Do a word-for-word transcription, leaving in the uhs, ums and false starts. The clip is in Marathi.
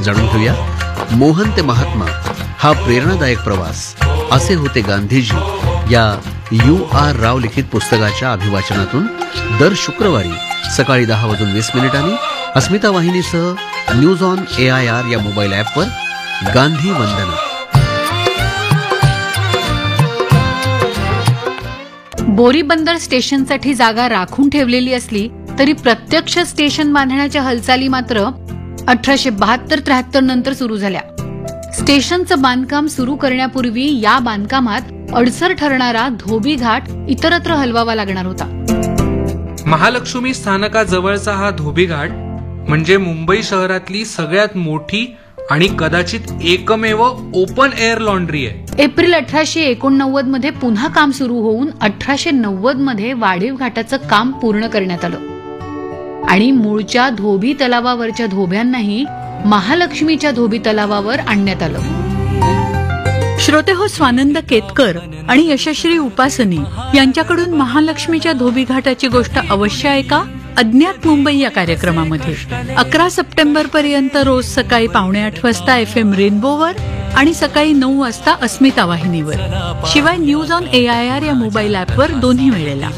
जाणून घेऊया मोहन ते महात्मा हा प्रेरणादायक प्रवास असे होते गांधीजी या यू आर राव लिखित पुस्तकाच्या अभिवाचनातून दर शुक्रवारी सकाळी दहा वाजून वीस मिनिटांनी अस्मिता वाहिनीसह news on A I R या मोबाईल ॲपवर गांधी वंदना. बोरीबंदर स्टेशनसाठी जागा राखून ठेवलेली असली तरी प्रत्यक्ष स्टेशन बांधण्याच्या हालचाली मात्र अठराशे बहात्तर त्र्याहत्तर नंतर सुरू झाल्या. स्टेशनचं बांधकाम सुरू करण्यापूर्वी या बांधकामात अडसर ठरणारा धोबी घाट इतरत्र हलवावा लागणार होता. महालक्ष्मी स्थानकाजवळचा हा धोबी घाट म्हणजे मुंबई शहरातली सगळ्यात मोठी आणि कदाचित एकमेव ओपन एअर लॉन्ड्री आहे. एप्रिल अठराशे एकोणनव्वद मध्ये पुन्हा काम सुरू होऊन अठराशे नव्वद मध्ये वाढीव घाटाचं काम पूर्ण करण्यात आलं आणि मूळच्या धोबी तलावावरच्या धोब्यांनाही महालक्ष्मीच्या धोबी तलावावर आणण्यात आलं. श्रोते हो, स्वानंद केतकर आणि यशश्री उपासनी यांच्याकडून महालक्ष्मीच्या धोबी घाटाची गोष्ट अवश्य ऐका अज्ञात मुंबई या कार्यक्रमामध्ये. अकरा सप्टेंबर पर्यंत रोज सकाळी पावणे आठ वाजता एफ एम रेनबोवर आणि सकाळी नऊ वाजता अस्मिता वाहिनीवर, शिवाय news on A I R या मोबाईल ॲपवर दोन्ही वेळेला.